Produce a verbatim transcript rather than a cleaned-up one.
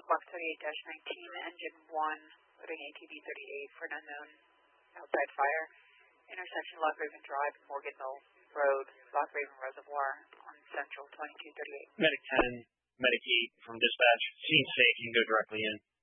Block thirty-eight dash nineteen, Engine one, loading A T V thirty-eight for an unknown outside fire. Intersection Lock Raven Drive, Morgan Mill Road, Lock Raven Reservoir on Central twenty-two thirty-eight. Medic ten, Medic eight from dispatch. Scene safe, you can go directly in.